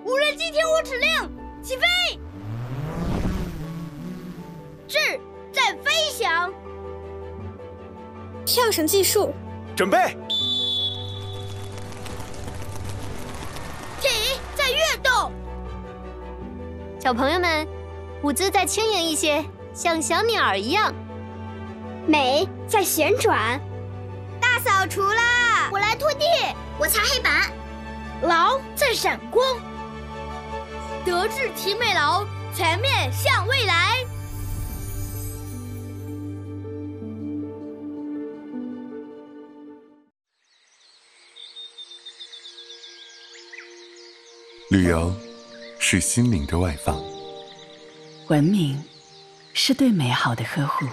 无人机听我指令，起飞！志在飞翔。 跳绳计数， 准备。 体在跃动。 小朋友们，舞姿再轻盈一些，像小鸟一样。 美在旋转。 大扫除啦！我来拖地， 我擦黑板。 劳在闪光。德智体美劳，全面向未来。 旅游是心灵的外放， 文明是对美好的呵护，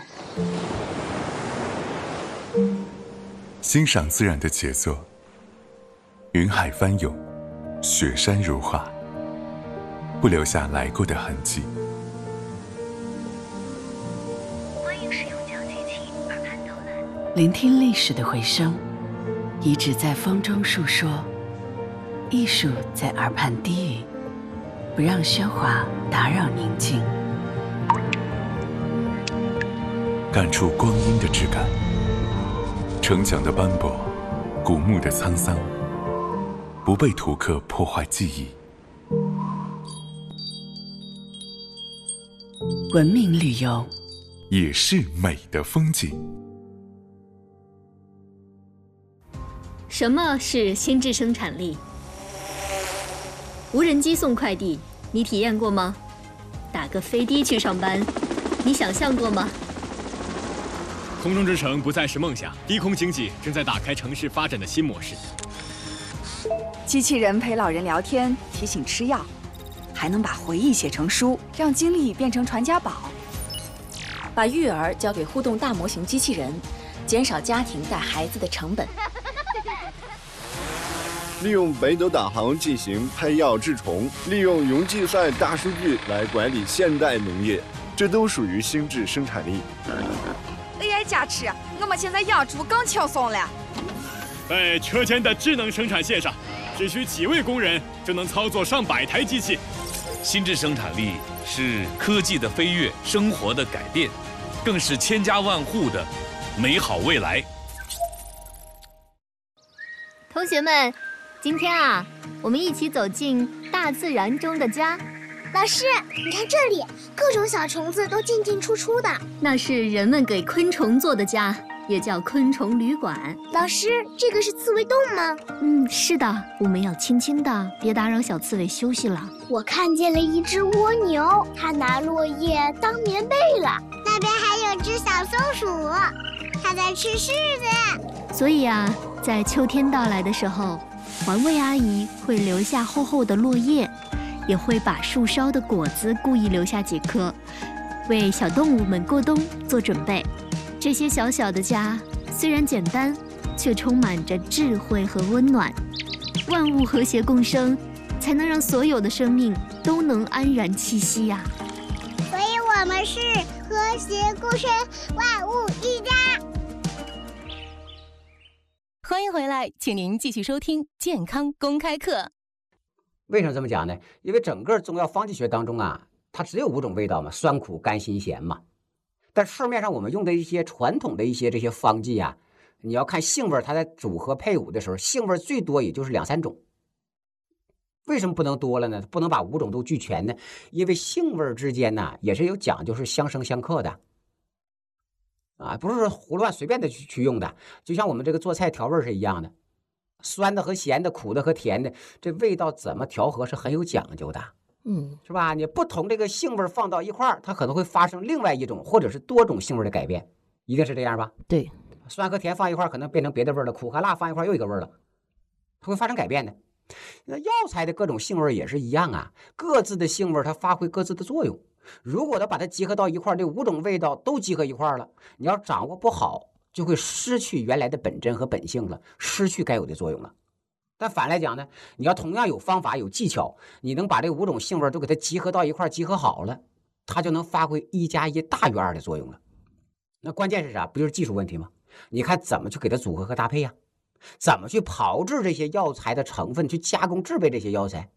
欣赏自然的杰作，云海翻涌，雪山如画，不留下来过的痕迹。 欢迎使用讲机器耳畔导览， 聆听历史的回声，遗址在风中述说，艺术在耳畔低语，不让喧哗打扰宁静。 感触光阴的质感，城墙的斑驳，古墓的沧桑，不被图刻破坏记忆。 文明旅游也是美的风景。 什么是心智生产力？无人机送快递，你体验过吗？打个飞的去上班，你想象过吗？ 空中之城不再是梦想，低空经济正在打开城市发展的新模式。 机器人陪老人聊天，提醒吃药，还能把回忆写成书，让经历变成传家宝。 把育儿交给互动大模型机器人，减少家庭带孩子的成本。 利用北斗导航进行拍药治虫，利用云计算大数据来管理现代农业，这都属于心智生产力。 AI 加持，我们现在养猪更轻松了。 在车间的智能生产线上，只需几位工人就能操作上百台机器。 心智生产力是科技的飞跃，生活的改变，更是千家万户的美好未来。 同学们，今天啊，我们一起走进大自然中的家。 老师，你看这里，各种小虫子都进进出出的。 那是人们给昆虫做的家，也叫昆虫旅馆。 老师，这个是刺猬洞吗？ 是的，我们要轻轻的，别打扰小刺猬休息了。 我看见了一只蜗牛，它拿落叶当棉被了。那边还有只小松鼠，它在吃柿子。 所以啊，在秋天到来的时候，环卫阿姨会留下厚厚的落叶，也会把树梢的果子故意留下几颗，为小动物们过冬做准备。这些小小的家虽然简单，却充满着智慧和温暖。万物和谐共生，才能让所有的生命都能安然栖息呀。 所以我们是和谐共生，万物一家。 欢迎回来，请您继续收听健康公开课。 为什么这么讲呢？因为整个中药方剂学当中啊，它只有5种味道嘛，酸苦甘辛咸嘛。但市面上我们用的一些传统的一些这些方剂啊，你要看性味，它在组合配伍的时候，性味最多也就是2、3种。为什么不能多了呢？不能把5种都俱全呢？因为性味之间呢，也是有讲究，是相生相克的。不是说胡乱随便的去用的，就像我们这个做菜调味是一样的，酸的和咸的，苦的和甜的，这味道怎么调和是很有讲究的，是吧？你不同这个性味放到一块儿，它可能会发生另外一种或者是多种性味的改变，一定是这样吧？ 对， 酸和甜放一块儿，可能变成别的味儿了；苦和辣放一块儿又一个味儿了，它会发生改变的。那药材的各种性味也是一样啊，各自的性味它发挥各自的作用。如果它把它集合到一块儿，这5种味道都集合一块儿了，你要掌握不好，就会失去原来的本真和本性了，失去该有的作用了。但反来讲呢，你要同样有方法有技巧，你能把这5种性味都给它集合到一块儿，集合好了，它就能发挥1+1大于2的作用了。那关键是啥？不就是技术问题吗？你看怎么去给它组合和搭配呀？怎么去炮制这些药材的成分，去加工制备这些药材？